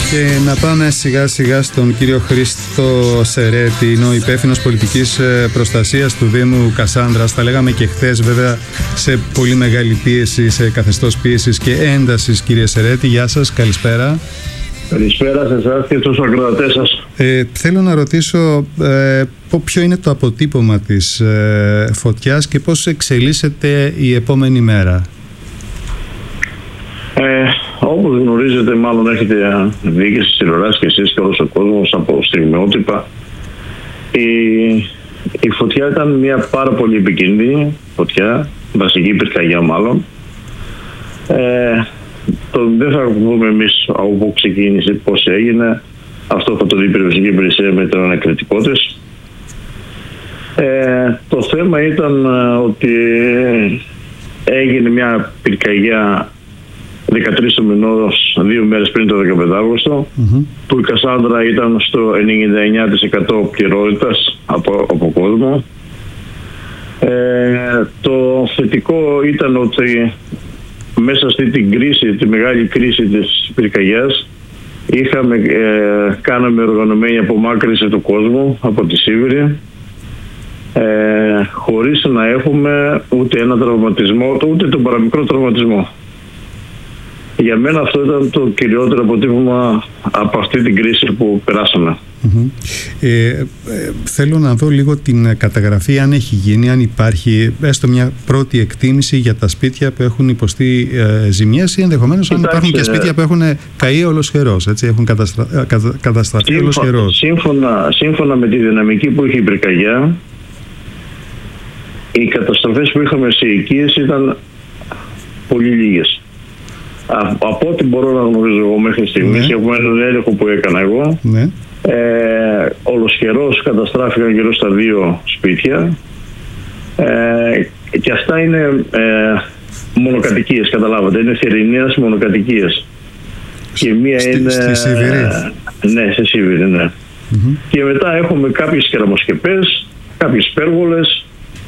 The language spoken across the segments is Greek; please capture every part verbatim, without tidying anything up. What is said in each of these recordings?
Και να πάμε σιγά σιγά στον κύριο Χρήστο Σερέτη, είναι ο υπεύθυνος πολιτικής προστασίας του Δήμου Κασάνδρας. Τα λέγαμε και χθες, βέβαια, σε πολύ μεγάλη πίεση, σε καθεστώς πίεσης και έντασης. Κύριε Σερέτη, γεια σας, καλησπέρα. Καλησπέρα σε εσάς και στους ακροατές σας. Ε, θέλω να ρωτήσω ε, ποιο είναι το αποτύπωμα της ε, φωτιάς και πώς εξελίσσεται η επόμενη μέρα. Ε, όπως γνωρίζετε, μάλλον έχετε δει και στις τηλεοράσεις και εσείς και όλος ο κόσμος από στιγμιότυπα, η, η φωτιά ήταν μια πάρα πολύ επικίνδυνη φωτιά, βασική πυρκαγιά μάλλον. Ε, το, δεν θα πούμε εμείς από πού ξεκίνησε, πώς έγινε. Αυτό θα το δει η περιοριστική υπηρεσία με τον ανακριτικό της. Ε, το θέμα ήταν ότι έγινε μια πυρκαγιά δεκατρείς του μηνός, δύο μέρες πριν το δεκαπέντε Αύγουστο, mm-hmm. που η Κασάνδρα ήταν στο ενενήντα εννέα τοις εκατό πληρότητας από, από κόσμο. Ε, το θετικό ήταν ότι μέσα αυτή την κρίση, τη μεγάλη κρίση της πυρκαγιάς, είχαμε, ε, κάναμε οργανωμένη απομάκρυνση του κόσμου από τη Σίβηρη, ε, χωρίς να έχουμε ούτε ένα τραυματισμό, ούτε τον παραμικρό τραυματισμό. Για μένα αυτό ήταν το κυριότερο αποτύπωμα από αυτή την κρίση που περάσαμε. Mm-hmm. Ε, ε, θέλω να δω λίγο την καταγραφή, αν έχει γίνει, αν υπάρχει έστω μια πρώτη εκτίμηση για τα σπίτια που έχουν υποστεί ε, ζημιές ή ενδεχομένως αν υπάρχουν και σπίτια που έχουν καεί ολοσχερός, έτσι, έχουν καταστρα... κατα... καταστραφεί ολοσχερός. Σύμφωνα, σύμφωνα με τη δυναμική που είχε η πυρκαγιά, οι καταστροφές που είχαμε σε οικίες ήταν πολύ λίγες. Από ό,τι μπορώ να γνωρίζω εγώ μέχρι στιγμής, ναι. από έναν έλεγχο που έκανα εγώ, ναι. ε, ολοσχερός καταστράφηκαν γύρω στα δύο σπίτια, ε, και αυτά είναι ε, μονοκατοικίες, καταλάβατε, είναι θερινές μονοκατοικίες. Και μία στη, είναι... Στη Σίβηρη. Ε, ναι, σε Σίβηρη, ναι. Mm-hmm. Και μετά έχουμε κάποιες κεραμοσκεπές, κάποιες πέργολες,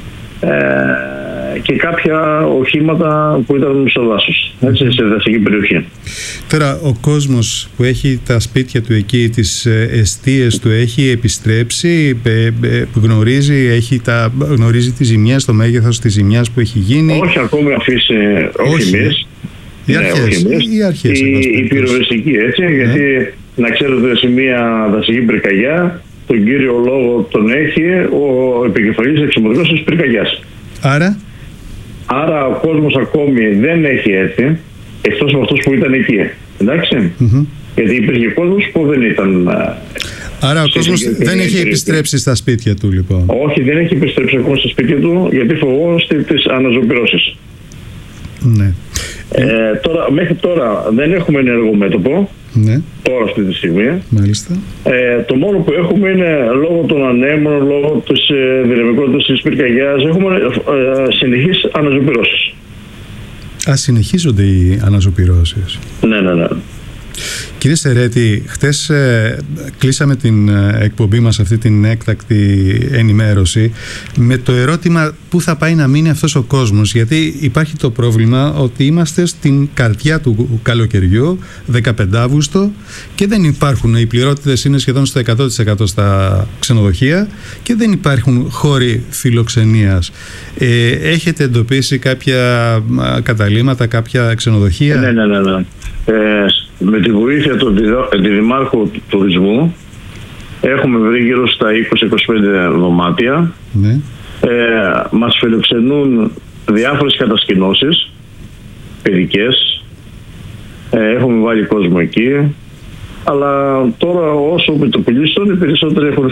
ε, και κάποια οχήματα που ήταν στο δάσος, έτσι, σε δασική περιοχή. Τώρα, ο κόσμος που έχει τα σπίτια του εκεί, τις εστίες του, έχει επιστρέψει, που γνωρίζει, έχει τα, γνωρίζει τις ζημιές, το μέγεθος της ζημιάς που έχει γίνει? Όχι ακόμη αφήσει, όχι, όχι εμείς. Οι αρχές, ναι, οι, οι αρχές. Η, η πυροσβεστική, έτσι, ναι. Γιατί να ξέρετε, σε μια δασική πυρκαγιά, τον κύριο λόγο τον έχει ο επικεφαλής εξωματικός της πυρκαγιάς. Άρα? Άρα ο κόσμος ακόμη δεν έχει έρθει, εκτός από αυτούς που ήταν εκεί. Εντάξει. Mm-hmm. Γιατί υπήρχε κόσμος που δεν ήταν... Άρα ο κόσμος δεν έχει επιστρέψει στα σπίτια του, λοιπόν? Όχι, δεν έχει επιστρέψει ακόμα στα σπίτια του, γιατί φοβόμαστε τις αναζωπυρώσεις. Ναι. Ε, τώρα, μέχρι τώρα δεν έχουμε ενεργό μέτωπο. Ναι. Τώρα αυτή τη στιγμή. Μάλιστα. Ε, το μόνο που έχουμε είναι λόγω των ανέμων, λόγω της ε, δυναμικότητας της πυρκαγιάς, έχουμε ε, συνεχείς αναζωπυρώσεις. Α, συνεχίζονται οι αναζωπυρώσεις. Ναι, ναι, ναι. Κύριε Σερέτη, χτες ε, κλείσαμε την ε, εκπομπή μας, αυτή την έκτακτη ενημέρωση, με το ερώτημα πού θα πάει να μείνει αυτός ο κόσμος, γιατί υπάρχει το πρόβλημα ότι είμαστε στην καρδιά του καλοκαιριού, δεκαπέντε Αύγουστο, και δεν υπάρχουν, οι πληρότητες είναι σχεδόν στο εκατό τοις εκατό στα ξενοδοχεία και δεν υπάρχουν χώροι φιλοξενίας. Ε, έχετε εντοπίσει κάποια καταλύματα, κάποια ξενοδοχεία? Ναι, ναι, ναι, ναι. Ε, με τη βοήθεια του Δημάρχου του Τουρισμού έχουμε βρει γύρω στα είκοσι με είκοσι πέντε δωμάτια. Ναι. Ε, μας φιλοξενούν διάφορες κατασκηνώσεις παιδικές. Ε, έχουμε βάλει κόσμο εκεί. Αλλά τώρα όσο με το πουλήσουν, οι περισσότεροι έχουν